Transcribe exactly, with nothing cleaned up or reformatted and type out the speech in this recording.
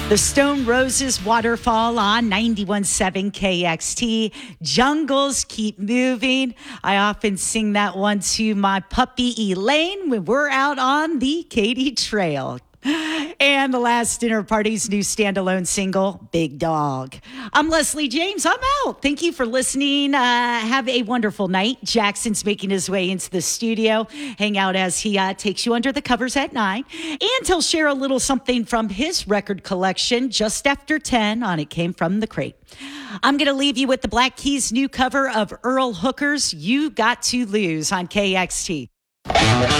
The Stone Roses Waterfall on ninety-one point seven K X T. Jungles keep moving. I often sing that one to my puppy Elaine when we're out on the Katy Trail. And the Last Dinner Party's new standalone single, Big Dog. I'm Leslie James. I'm out. Thank you for listening. Uh, have a wonderful night. Jackson's making his way into the studio. Hang out as he uh, takes you under the covers at nine. And he'll share a little something from his record collection just after ten on It Came From the Crate. I'm going to leave you with the Black Keys' new cover of Earl Hooker's You Got to Lose on K X T.